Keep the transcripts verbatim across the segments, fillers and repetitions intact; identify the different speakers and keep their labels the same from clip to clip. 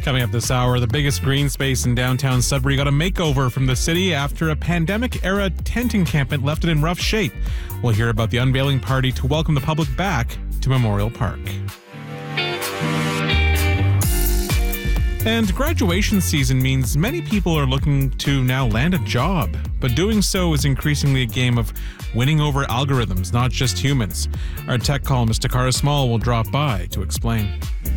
Speaker 1: Coming up this hour, the biggest green space in downtown Sudbury got a makeover from the city after a pandemic-era tent encampment left it in rough shape. We'll hear about the unveiling party to welcome the public back to Memorial Park. And graduation season means many people are looking to now land a job, but doing so is increasingly a game of winning over algorithms, not just humans. Our tech columnist Takara Small will drop by to explain.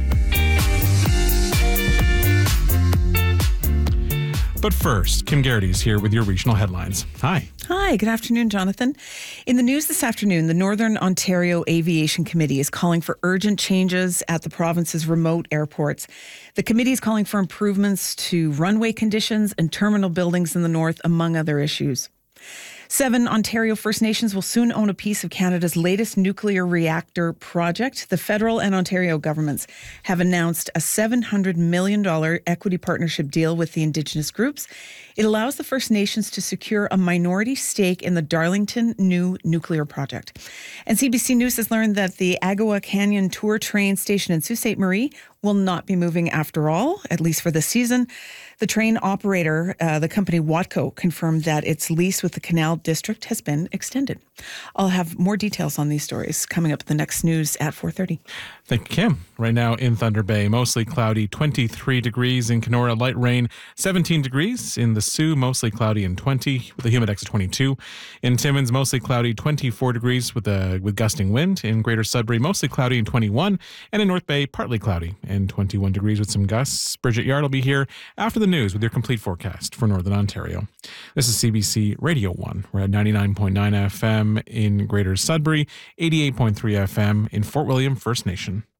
Speaker 1: But first, Kim Garrity is here with your regional headlines. Hi.
Speaker 2: Hi, good afternoon, Jonathan. In the news this afternoon, the Northern Ontario Aviation Committee is calling for urgent changes at the province's remote airports. The committee is calling for improvements to runway conditions and terminal buildings in the north, among other issues. Seven Ontario First Nations will soon own a piece of Canada's latest nuclear reactor project. The federal and Ontario governments have announced a seven hundred million dollars equity partnership deal with the Indigenous groups. It allows the First Nations to secure a minority stake in the Darlington new nuclear project. And C B C News has learned that the Agawa Canyon Tour train station in Sault Ste. Marie will not be moving after all, at least for this season. The train operator, uh, the company Watco, confirmed that its lease with the Canal District has been extended. I'll have more details on these stories coming up in the next news at four thirty.
Speaker 1: Thank you, Kim. Right now in Thunder Bay, mostly cloudy, twenty-three degrees. In Kenora, light rain, seventeen degrees. In the Sioux, mostly cloudy and twenty, with a humidex of twenty-two. In Timmins, mostly cloudy, twenty-four degrees with a with gusting wind. In Greater Sudbury, mostly cloudy and twenty-one. And in North Bay, partly cloudy and twenty-one degrees with some gusts. Bridget Yard will be here after the news with your complete forecast for Northern Ontario. This is C B C Radio one. We're at ninety-nine point nine F M in Greater Sudbury, eighty-eight point three F M in Fort William First Nation.